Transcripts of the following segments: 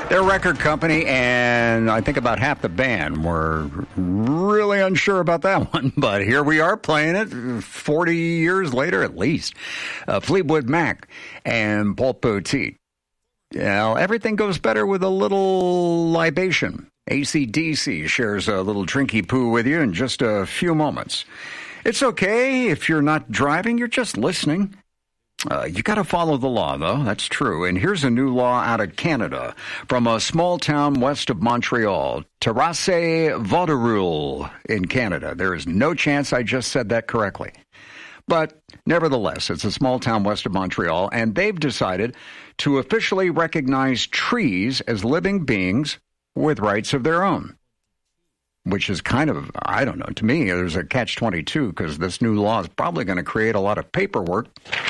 Their record company and I think about half the band were really unsure about that one, but here we are playing it 40 years later at least. Fleetwood Mac and Paul Poteet. Everything goes better with a little libation. AC/DC shares a little drinky poo with you in just a few moments. It's okay if you're not driving, you're just listening. You got to follow the law, though. That's true. And here's a new law out of Canada from a small town west of Montreal, Terrasse-Vaudreuil in Canada. There is no chance I just said that correctly. But nevertheless, it's a small town west of Montreal, and they've decided to officially recognize trees as living beings with rights of their own. Which is kind of, I don't know, to me, there's a catch-22 because this new law is probably going to create a lot of paperwork.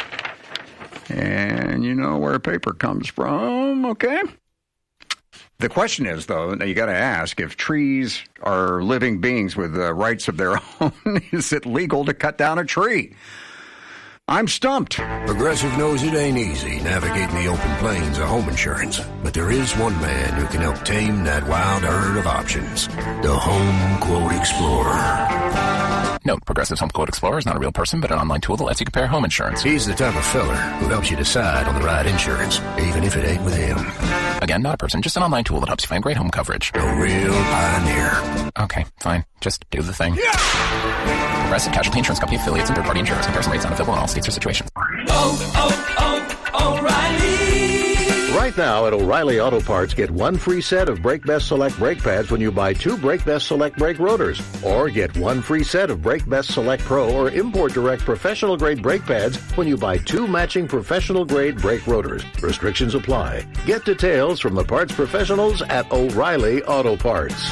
And you know where paper comes from, okay? The question is, though, you got to ask, if trees are living beings with rights of their own, is it legal to cut down a tree? I'm stumped. Progressive knows it ain't easy navigating the open plains of home insurance, but there is one man who can help tame that wild herd of options. The Home Quote Explorer. Note, Progressive's Home Quote Explorer is not a real person, but an online tool that lets you compare home insurance. He's the type of feller who helps you decide on the right insurance, even if it ain't with him. Again, not a person, just an online tool that helps you find great home coverage. A real pioneer. Okay, fine. Just do the thing. Yeah! Progressive Casualty Insurance Company affiliates and third-party insurance. Comparison rates not available in all states or situations. O'Reilly! Right now at O'Reilly Auto Parts, get one free set of Brake Best Select brake pads when you buy 2 Brake Best Select brake rotors. Or get one free set of Brake Best Select Pro or Import Direct professional grade brake pads when you buy 2 matching professional grade brake rotors. Restrictions apply. Get details from the parts professionals at O'Reilly Auto Parts.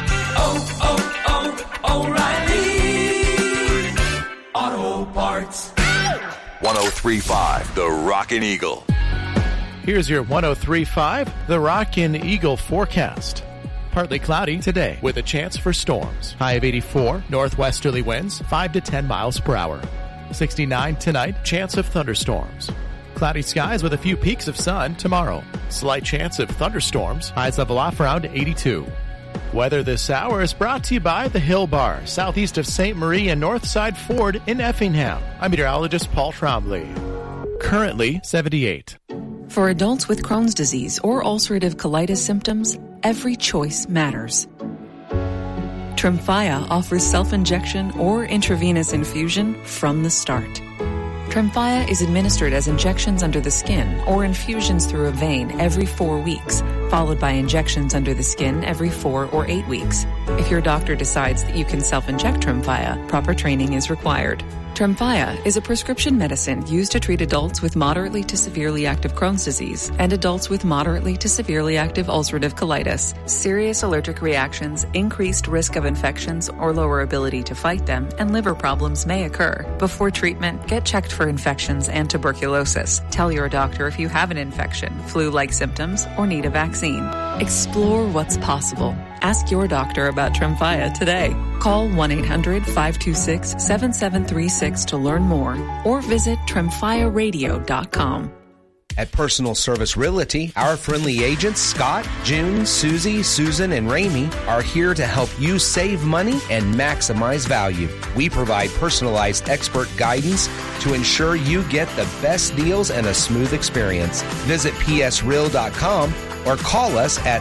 O'Reilly Auto Parts. 103.5 The Rockin' Eagle. Here's your 103.5 The Rockin' Eagle forecast. Partly cloudy today with a chance for storms. High of 84, northwesterly winds 5 to 10 miles per hour. 69 tonight, chance of thunderstorms. Cloudy skies with a few peaks of sun tomorrow. Slight chance of thunderstorms. Highs level off around 82. Weather this hour is brought to you by the Hill Bar, southeast of St. Marie and Northside Ford in Effingham. I'm meteorologist Paul Trombley. Currently 78. For adults with Crohn's disease or ulcerative colitis symptoms, every choice matters. Tremfya offers self-injection or intravenous infusion from the start. Tremfya is administered as injections under the skin or infusions through a vein every 4 weeks, followed by injections under the skin every 4 or 8 weeks. If your doctor decides that you can self-inject Tremfya, proper training is required. Tremfya is a prescription medicine used to treat adults with moderately to severely active Crohn's disease and adults with moderately to severely active ulcerative colitis. Serious allergic reactions, increased risk of infections or lower ability to fight them, and liver problems may occur. Before treatment, get checked for infections and tuberculosis. Tell your doctor if you have an infection, flu-like symptoms, or need a vaccine. Explore what's possible. Ask your doctor about Tremfya today. Call 1-800-526-7736 to learn more or visit TremfyaRadio.com. At Personal Service Realty, our friendly agents, Scott, June, Susie, Susan, and Ramey, are here to help you save money and maximize value. We provide personalized expert guidance to ensure you get the best deals and a smooth experience. Visit psreal.com or call us at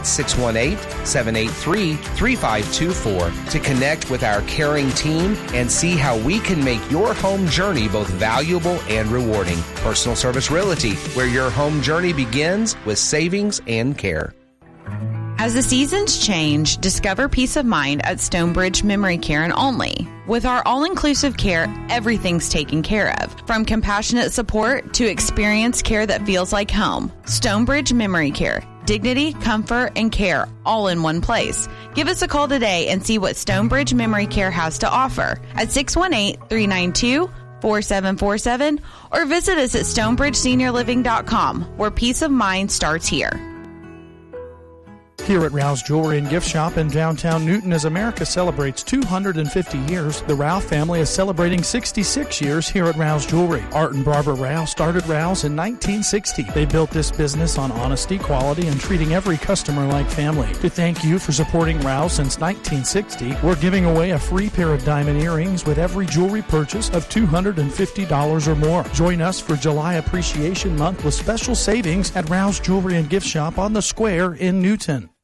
618-783-3524 to connect with our caring team and see how we can make your home journey both valuable and rewarding. Personal Service Realty, where your home journey begins with savings and care. As the seasons change, discover peace of mind at Stonebridge Memory Care and Only. With our all-inclusive care, everything's taken care of. From compassionate support to experienced care that feels like home. Stonebridge Memory Care. Dignity, comfort, and care all in one place. Give us a call today and see what Stonebridge Memory Care has to offer at 618-392-4747 or visit us at stonebridgeseniorliving.com, where peace of mind starts here. Here at Rouse Jewelry and Gift Shop in downtown Newton, as America celebrates 250 years, the Rouse family is celebrating 66 years here at Rouse Jewelry. Art and Barbara Rouse started Rouse in 1960. They built this business on honesty, quality, and treating every customer like family. To thank you for supporting Rouse since 1960, we're giving away a free pair of diamond earrings with every jewelry purchase of $250 or more. Join us for July Appreciation Month with special savings at Rouse Jewelry and Gift Shop on the Square in Newton.